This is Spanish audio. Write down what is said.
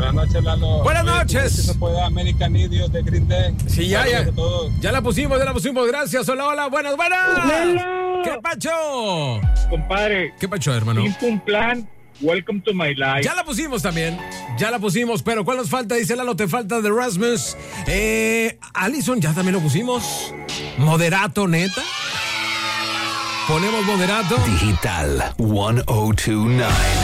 Buenas noches, Lalo. Buenas noches. Se puede American Idiot de Green Day. Sí, ya la pusimos, Gracias. Hola, buenas. Lalo. ¿Qué pacho? Compadre. ¿Qué pacho, hermano? Sin un plan. Welcome to my life. Ya la pusimos también. Pero ¿cuál nos falta? Dice Lalo, te falta The Rasmus. Allison, ya también lo pusimos. Moderato, neta. Ponemos Moderato. Digital 1029.